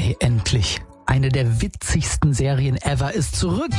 Ey, endlich. Eine der witzigsten Serien ever ist zurück.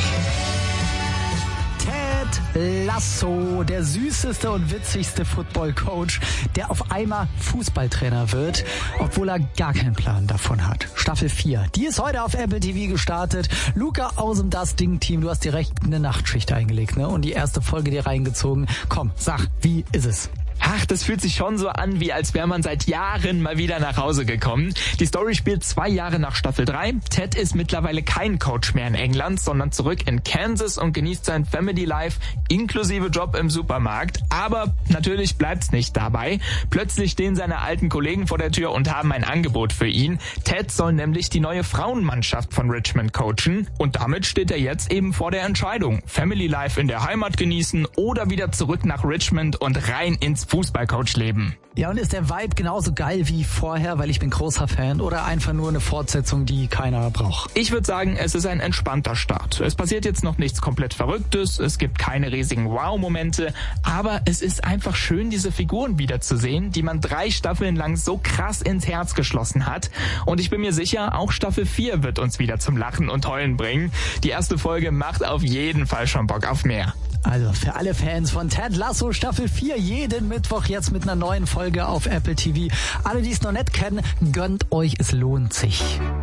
Ted Lasso, der süßeste und witzigste Football-Coach, der auf einmal Fußballtrainer wird, obwohl er gar keinen Plan davon hat. Staffel 4, die ist heute auf Apple TV gestartet. Luca aus dem Das Ding-Team, du hast direkt eine Nachtschicht eingelegt, ne? Und die erste Folge dir reingezogen. Komm, sag, wie ist es? Ach, das fühlt sich schon so an, wie als wäre man seit Jahren mal wieder nach Hause gekommen. Die Story spielt 2 Jahre nach Staffel 3. Ted ist mittlerweile kein Coach mehr in England, sondern zurück in Kansas und genießt sein Family Life inklusive Job im Supermarkt. Aber natürlich bleibt's nicht dabei. Plötzlich stehen seine alten Kollegen vor der Tür und haben ein Angebot für ihn. Ted soll nämlich die neue Frauenmannschaft von Richmond coachen. Und damit steht er jetzt eben vor der Entscheidung. Family Life in der Heimat genießen oder wieder zurück nach Richmond und rein ins Fußballcoach-Leben. Ja, und ist der Vibe genauso geil wie vorher, weil ich bin großer Fan, oder einfach nur eine Fortsetzung, die keiner braucht? Ich würde sagen, es ist ein entspannter Start. Es passiert jetzt noch nichts komplett Verrücktes, es gibt keine riesigen Wow-Momente, aber es ist einfach schön, diese Figuren wiederzusehen, die man 3 Staffeln lang so krass ins Herz geschlossen hat. Und ich bin mir sicher, auch Staffel 4 wird uns wieder zum Lachen und Heulen bringen. Die erste Folge macht auf jeden Fall schon Bock auf mehr. Also für alle Fans von Ted Lasso Staffel 4 jeden Mittwoch jetzt mit einer neuen Folge auf Apple TV. Alle, die es noch nicht kennen, gönnt euch, es lohnt sich.